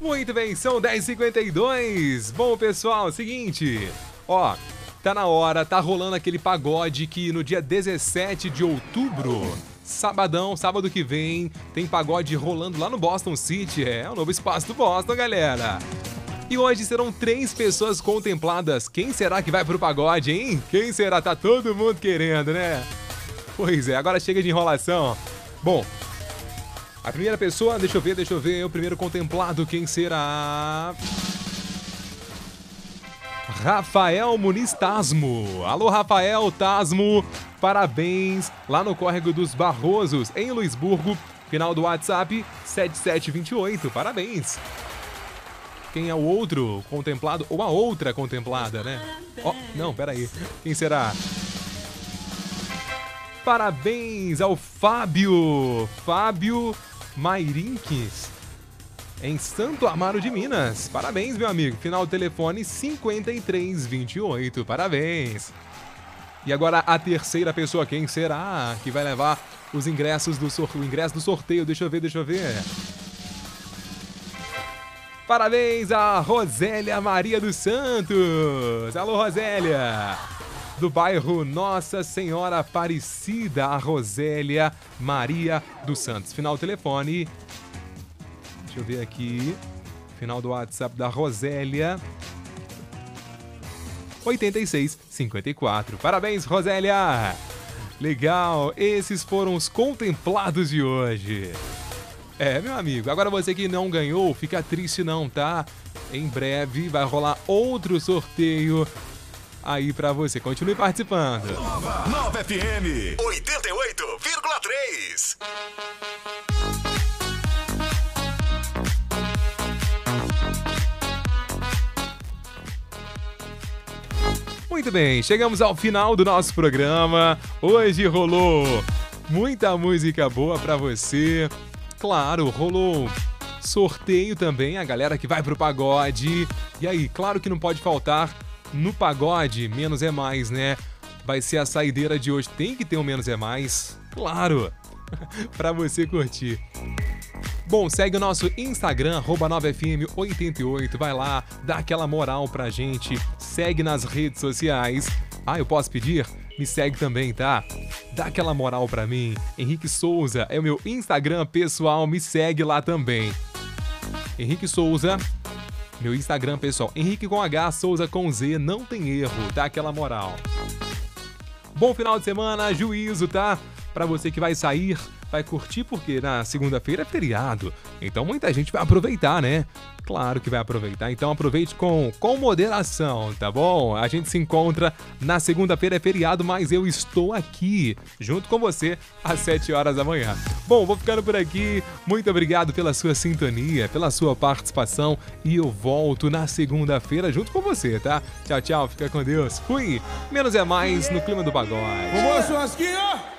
Muito bem, são 10h52. Bom, pessoal, seguinte, ó, tá na hora, tá rolando aquele pagode que no dia 17 de outubro, sabadão, sábado que vem, tem pagode rolando lá no Boston City, o novo espaço do Boston, galera. E hoje serão 3 pessoas contempladas. Quem será que vai pro pagode, hein? Quem será? Tá todo mundo querendo, né? Pois é, agora chega de enrolação. Bom, a primeira pessoa, deixa eu ver, o primeiro contemplado, quem será? Rafael Muniz Tasmo. Alô, Rafael Tasmo, parabéns, lá no Córrego dos Barrosos, em Luisburgo, final do WhatsApp 7728, parabéns. Quem é o outro contemplado, ou a outra contemplada, né? Ó, não, peraí, quem será? Parabéns ao Fábio Mairinques, em Santo Amaro de Minas. Parabéns, meu amigo. Final do telefone 5328. Parabéns. E agora a terceira pessoa, quem será que vai levar os ingressos do sorteio? O ingresso do sorteio, deixa eu ver. Parabéns a Rosélia Maria dos Santos. Alô, Rosélia. Do bairro Nossa Senhora Aparecida, a Rosélia Maria dos Santos. Final do telefone. Deixa eu ver aqui. Final do WhatsApp da Rosélia. 8654. Parabéns, Rosélia. Legal. Esses foram os contemplados de hoje. Meu amigo. Agora você que não ganhou, fica triste não, tá? Em breve vai rolar outro sorteio aí pra você. Continue participando. Nova FM 88,3. Muito bem, chegamos ao final do nosso programa. Hoje rolou muita música boa pra você. Claro, rolou sorteio também, a galera que vai pro pagode. E aí, claro que não pode faltar no pagode, menos é mais, né? Vai ser a saideira de hoje. Tem que ter um menos é mais, claro, pra você curtir. Bom, segue o nosso Instagram, @9fm88. Vai lá, dá aquela moral pra gente. Segue nas redes sociais. Eu posso pedir? Me segue também, tá? Dá aquela moral pra mim. Henrique Souza é o meu Instagram pessoal, me segue lá também. Henrique Souza, meu Instagram pessoal. Henrique com H, Souza com Z, não tem erro, dá aquela moral. Bom final de semana, juízo, tá? Pra você que vai sair, vai curtir, porque na segunda-feira é feriado. Então muita gente vai aproveitar, né? Claro que vai aproveitar. Então aproveite com moderação, tá bom? A gente se encontra na segunda-feira, é feriado, mas eu estou aqui junto com você às 7 horas da manhã. Bom, vou ficando por aqui. Muito obrigado pela sua sintonia, pela sua participação. E eu volto na segunda-feira junto com você, tá? Tchau, tchau. Fica com Deus. Fui. Menos é mais no clima do pagode. Vamos, churrasquinho!